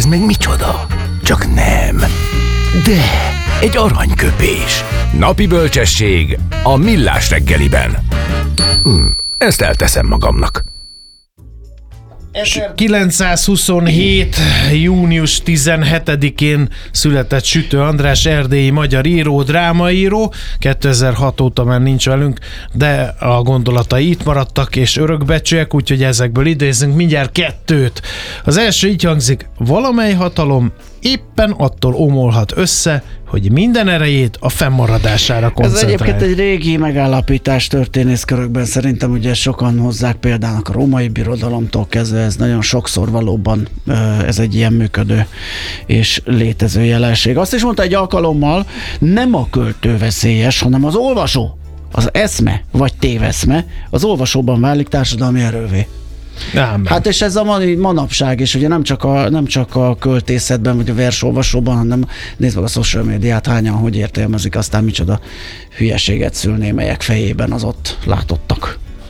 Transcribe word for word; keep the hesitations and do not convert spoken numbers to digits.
Ez meg micsoda? Csak nem. De egy aranyköpés. Napi bölcsesség a Millás reggeliben. Hm, ezt elteszem magamnak. ezerkilencszázhuszonhét. június tizenhetedikén született Sütő András, erdélyi magyar író, drámaíró. kétezer-hat óta már nincs velünk, de a gondolatai itt maradtak és örökbecsűek, úgyhogy ezekből idézünk mindjárt kettőt. Az első így hangzik: valamely hatalom éppen attól omolhat össze, hogy minden erejét a fennmaradására koncentrálja. Ez egyébként egy régi megállapítás történészkörökben, szerintem ugye sokan hozzák példának a római birodalomtól kezdve, ez nagyon sokszor valóban ez egy ilyen működő és létező jelenség. Azt is mondta egy alkalommal, nem a költő veszélyes, hanem az olvasó. Az eszme, vagy téveszme, az olvasóban válik társadalmi erővé. Ámen. Hát és ez a mai manapság is, ugye nem csak a, nem csak a költészetben, vagy a versolvasóban, hanem nézd meg a social médiát, hányan hogy értelmezik, aztán micsoda hülyeséget szül némelyek fejében az ott látottak.